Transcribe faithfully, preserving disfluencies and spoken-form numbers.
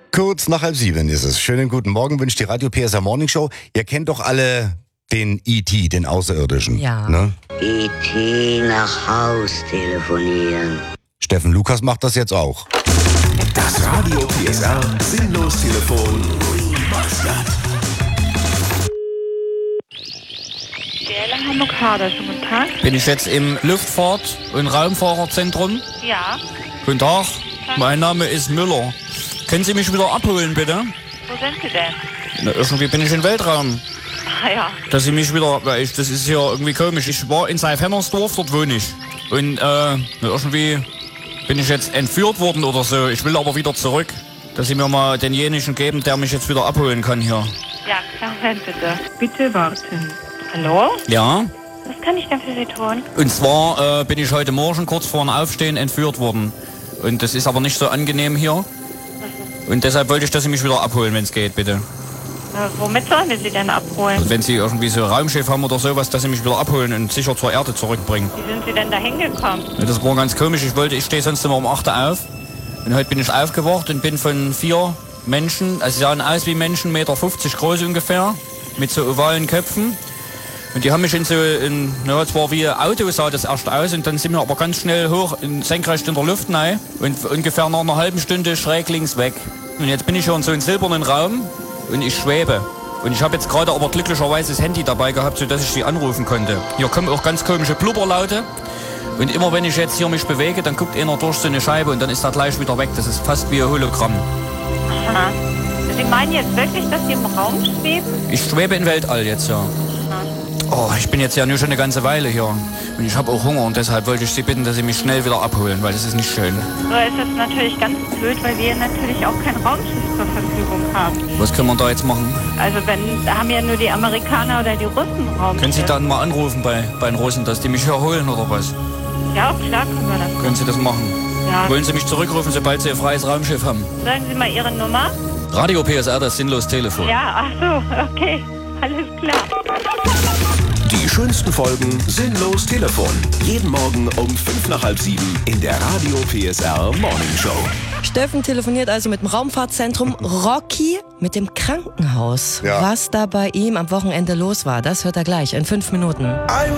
Kurz nach halb sieben ist es. Schönen guten Morgen wünscht die Radio P S R Morning Show. Ihr kennt doch alle den E T, den Außerirdischen. Ja. Ne? E T nach Haus telefonieren. Steffen Lukas macht das jetzt auch. Das Radio P S R Sinnlos-Telefon Remastered. D L Hamburg Hader, schönen guten Tag. Bin ich jetzt im Luftfahrt- und Raumfahrerzentrum? Ja. Guten Tag, mein Name ist Müller. Können Sie mich wieder abholen, bitte? Wo sind Sie denn? Na, irgendwie bin ich im Weltraum. Ah ja. Dass Sie mich wieder, weil ich, das ist hier irgendwie komisch. Ich war in Seifhennersdorf, dort wohne ich. Und äh, na, irgendwie bin ich jetzt entführt worden oder so. Ich will aber wieder zurück. Dass Sie mir mal denjenigen geben, der mich jetzt wieder abholen kann hier. Ja, klar, Moment bitte. Bitte warten. Hallo? Ja? Was kann ich denn für Sie tun? Und zwar äh, bin ich heute Morgen kurz vor dem Aufstehen entführt worden. Und das ist aber nicht so angenehm hier. Und deshalb wollte ich, dass Sie mich wieder abholen, wenn es geht, bitte. Äh, womit sollen wir Sie denn abholen? Und wenn Sie irgendwie so ein Raumschiff haben oder sowas, dass Sie mich wieder abholen und sicher zur Erde zurückbringen. Wie sind Sie denn da hingekommen? Ja, das war ganz komisch. Ich wollte, ich stehe sonst immer um acht Uhr auf. Und heute bin ich aufgewacht und bin von vier Menschen, also sie sahen aus wie Menschen, eins Komma fünfzig Meter groß ungefähr, mit so ovalen Köpfen. Und die haben mich in so, in, ja, zwar wie ein Auto sah das erst aus, und dann sind wir aber ganz schnell hoch, in, senkrecht in der Luft rein und ungefähr nach einer halben Stunde schräg links weg. Und jetzt bin ich hier in so einem silbernen Raum und ich schwebe. Und ich habe jetzt gerade aber glücklicherweise das Handy dabei gehabt, sodass ich sie anrufen konnte. Hier kommen auch ganz komische Blubberlaute. Und immer wenn ich jetzt hier mich bewege, dann guckt einer durch so eine Scheibe und dann ist er gleich wieder weg. Das ist fast wie ein Hologramm. Aha. Sie meinen jetzt wirklich, dass Sie im Raum schweben? Ich schwebe im Weltall jetzt, ja. Oh, ich bin jetzt ja nur schon eine ganze Weile hier. Und ich habe auch Hunger und deshalb wollte ich Sie bitten, dass Sie mich schnell wieder abholen, weil das ist nicht schön. So ist es natürlich ganz blöd, weil wir natürlich auch kein Raumschiff zur Verfügung haben. Was können wir da jetzt machen? Also wenn, da haben ja nur die Amerikaner oder die Russen Raumschiff. Können Sie dann mal anrufen bei, bei den Russen, dass die mich hier holen oder was? Ja, klar können wir das. Können Sie das machen? Ja. Wollen Sie mich zurückrufen, sobald Sie ein freies Raumschiff haben? Sagen Sie mal Ihre Nummer. Radio P S R, das Sinnlos-Telefon. Ja, ach so, okay. Alles klar. Die schönsten Folgen Sinnlos-Telefon. Jeden Morgen um fünf nach halb sieben in der Radio P S R Morning Show. Steffen telefoniert also mit dem Raumfahrtzentrum, Rocky mit dem Krankenhaus. Ja. Was da bei ihm am Wochenende los war, das hört er gleich in fünf Minuten. I'm